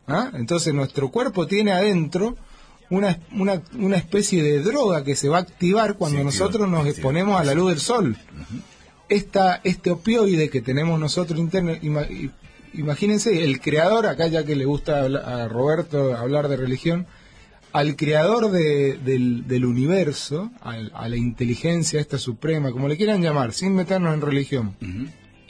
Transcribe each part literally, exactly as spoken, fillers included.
¿Ah? Entonces nuestro cuerpo tiene adentro una, una, una especie de droga que se va a activar cuando sí, nosotros tío, nos tío, exponemos tío. a la luz del sol. Uh-huh. Esta, este opioide que tenemos nosotros interno, ima, imagínense, el creador, acá ya que le gusta a Roberto hablar de religión, al creador de, del, del universo, a, a la inteligencia esta suprema, como le quieran llamar, sin meternos en religión, uh-huh.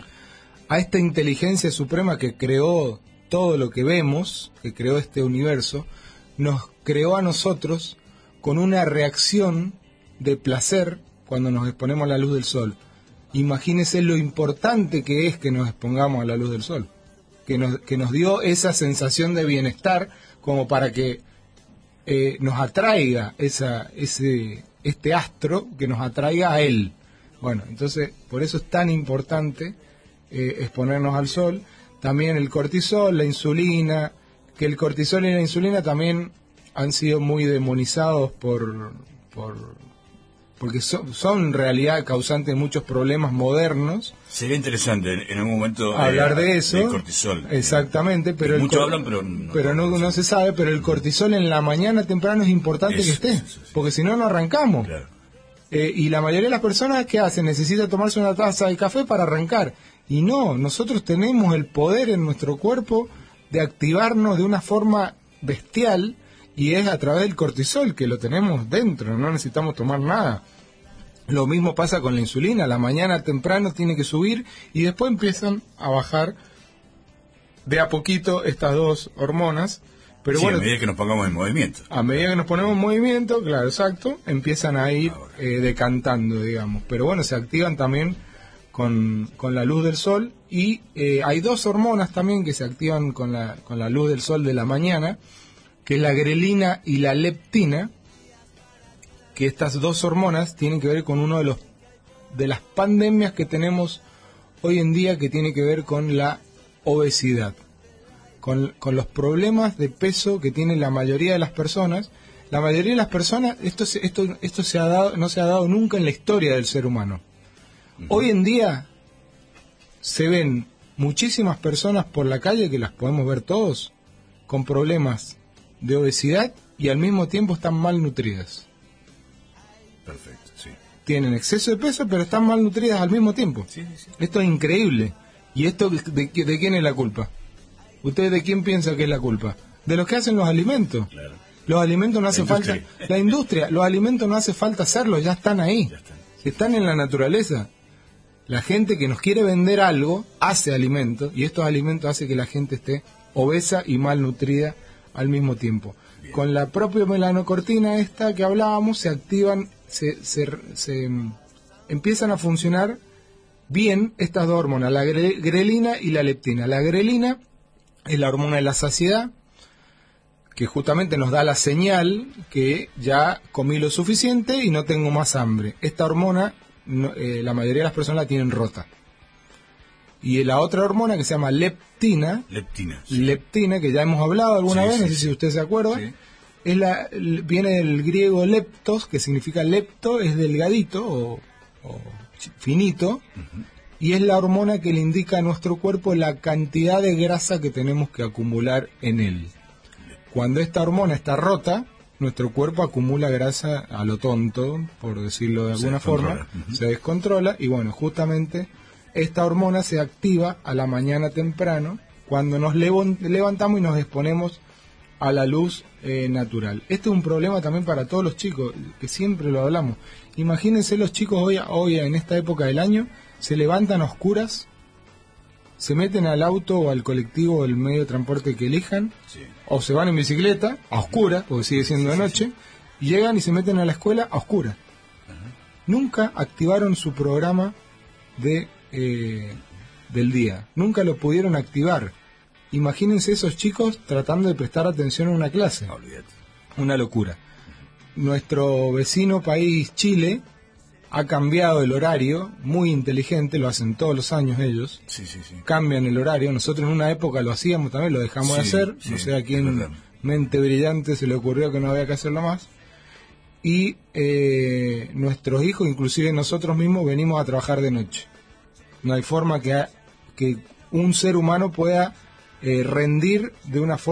a esta inteligencia suprema que creó todo lo que vemos, que creó este universo, nos creó a nosotros con una reacción de placer cuando nos exponemos a la luz del sol. Imagínense lo importante que es que nos expongamos a la luz del sol, que nos, que nos dio esa sensación de bienestar como para que eh, nos atraiga esa, ese, este astro, que nos atraiga a él. Bueno, entonces por eso es tan importante eh, exponernos al sol. También el cortisol, la insulina, que el cortisol y la insulina también han sido muy demonizados por... por porque son, son en realidad causantes de muchos problemas modernos. Sería interesante en, en algún momento hablar eh, de eso. El cortisol. Exactamente, pero, el muchos cor- hablan, pero, no, pero no, no se sabe, pero el cortisol en la mañana temprano es importante eso, que esté, eso, eso, sí. porque si no, no arrancamos. Claro. Eh, y la mayoría de las personas, ¿qué hacen? Necesita tomarse una taza de café para arrancar. Y no, nosotros tenemos el poder en nuestro cuerpo de activarnos de una forma bestial, y es a través del cortisol, que lo tenemos dentro, no necesitamos tomar nada. Lo mismo pasa con la insulina, la mañana temprano tiene que subir y después empiezan a bajar de a poquito estas dos hormonas. Pero sí, bueno, a medida que nos pongamos en movimiento. A medida que nos ponemos en movimiento, claro, exacto, empiezan a ir eh, decantando, digamos. Pero bueno, se activan también con, con la luz del sol y eh, hay dos hormonas también que se activan con la, con la luz del sol de la mañana, que es la grelina y la leptina, que estas dos hormonas tienen que ver con uno de los de las pandemias que tenemos hoy en día, que tiene que ver con la obesidad, con, con los problemas de peso que tiene la mayoría de las personas. La mayoría de las personas, esto se, esto esto se ha dado, no se ha dado nunca en la historia del ser humano. Uh-huh. Hoy en día se ven muchísimas personas por la calle, que las podemos ver todos, con problemas de obesidad y al mismo tiempo están malnutridas. Perfecto, sí. Tienen exceso de peso, pero están malnutridas al mismo tiempo. Sí, sí, sí. Esto es increíble. ¿Y esto de, de, de quién es la culpa? ¿Ustedes de quién piensan que es la culpa? De los que hacen los alimentos. Claro. Los alimentos no hace falta... La industria, los alimentos no hace falta hacerlos, ya están ahí. Ya están. Están en la naturaleza. La gente que nos quiere vender algo hace alimentos, y estos alimentos hacen que la gente esté obesa y malnutrida al mismo tiempo. Bien. Con la propia melanocortina esta que hablábamos, se activan... Se, se, se empiezan a funcionar bien estas dos hormonas, la gre, grelina y la leptina. La grelina es la hormona de la saciedad, que justamente nos da la señal que ya comí lo suficiente y no tengo más hambre. Esta hormona, no, eh, la mayoría de las personas la tienen rota. Y la otra hormona que se llama leptina, leptina, sí. leptina, que ya hemos hablado alguna sí, vez, sí, no sé sí. si usted se acuerda. Sí. Es la, viene del griego leptos, que significa lepto, es delgadito o, o finito, uh-huh. y es la hormona que le indica a nuestro cuerpo la cantidad de grasa que tenemos que acumular en él. Cuando esta hormona está rota, nuestro cuerpo acumula grasa a lo tonto, por decirlo de alguna forma, uh-huh. se descontrola, y bueno, justamente esta hormona se activa a la mañana temprano, cuando nos lev- levantamos y nos exponemos a la luz eh, natural. Este es un problema también para todos los chicos, que siempre lo hablamos. Imagínense los chicos hoy, hoy en esta época del año, se levantan a oscuras, se meten al auto o al colectivo o el medio de transporte que elijan, sí. o se van en bicicleta a oscuras, porque sigue siendo de noche, sí, sí. y llegan y se meten a la escuela a oscuras. Uh-huh. Nunca activaron su programa de eh, del día, nunca lo pudieron activar. Imagínense esos chicos tratando de prestar atención a una clase. Olvídate. Una locura. Nuestro vecino país, Chile, ha cambiado el horario, muy inteligente, lo hacen todos los años ellos. Sí, sí, sí. Cambian el horario. Nosotros en una época lo hacíamos también, lo dejamos sí, de hacer. Sí, no sé a quién, mente brillante, se le ocurrió que no había que hacerlo más. Y eh, nuestros hijos, inclusive nosotros mismos, venimos a trabajar de noche. No hay forma que, que un ser humano pueda... Eh, rendir de una forma